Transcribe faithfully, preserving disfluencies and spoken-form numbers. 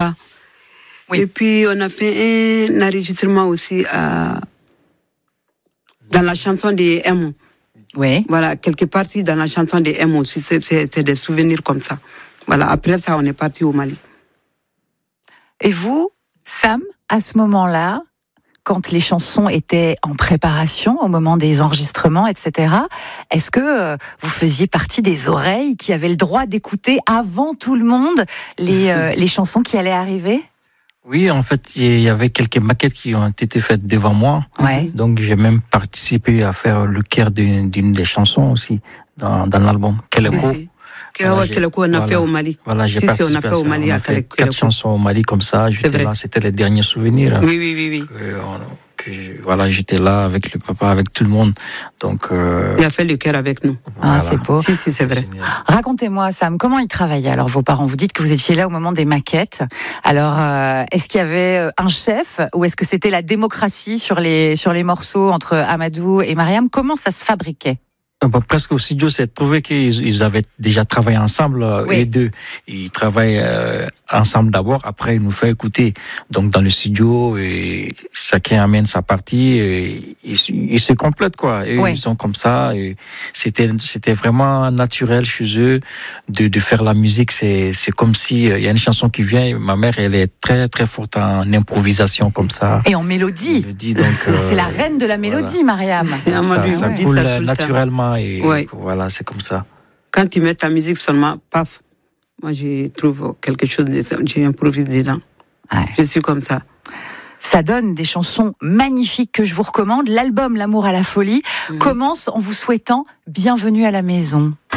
Bamba. Oui. Et puis, on a fait un enregistrement aussi à, dans la chanson des M. Oui. Voilà, quelques parties dans la chanson des M aussi, c'est, c'est, c'est des souvenirs comme ça. Voilà, après ça, on est parti au Mali. Et vous, Sam, à ce moment-là, quand les chansons étaient en préparation, au moment des enregistrements, et cetera, est-ce que euh, vous faisiez partie des oreilles qui avaient le droit d'écouter avant tout le monde les, euh, les chansons qui allaient arriver ? Oui, en fait, il y avait quelques maquettes qui ont été faites devant moi. Ouais. Donc, j'ai même participé à faire le chœur d'une, d'une des chansons aussi dans, dans l'album. Keleko. Si, si. Voilà, Keleko, on a voilà, fait au Mali. Voilà, j'ai si, participé si, on a fait au Mali. On a fait quatre chansons au Mali comme ça. J'étais là, c'était les derniers souvenirs. Oui, oui, oui, oui. Que, on, que je, voilà, j'étais là avec le papa, avec tout le monde. Donc, euh, il a fait le cœur avec nous. Voilà. Ah, c'est beau. Si, si, c'est vrai. Génial. Racontez-moi, Sam, comment ils travaillaient alors vos parents ? Vous dites que vous étiez là au moment des maquettes. Alors, euh, est-ce qu'il y avait un chef ou est-ce que c'était la démocratie sur les sur les morceaux entre Amadou et Mariam ? Comment ça se fabriquait ? Bah, presque au studio, c'est trouvé qu'ils ils avaient déjà travaillé ensemble, oui. Les deux. Ils travaillent euh, ensemble d'abord, après ils nous font écouter. Donc dans le studio, et chacun amène sa partie, et ils, ils se complètent quoi. Et oui. Ils sont comme ça. Et c'était c'était vraiment naturel chez eux de de faire la musique. C'est c'est comme si il y a une chanson qui vient. Et ma mère, elle est très très forte en improvisation comme ça. Et en mélodie. mélodie donc euh, c'est la reine de la mélodie, voilà. Mariam. Ça, ça ouais. coule ça naturellement. Et ouais. voilà, c'est comme ça. Quand tu mets ta musique seulement, paf, moi je trouve quelque chose de ça, j'improvise dedans. Ouais. Je suis comme ça. Ça donne des chansons magnifiques que je vous recommande. L'album L'amour à la folie mmh. commence en vous souhaitant bienvenue à la maison.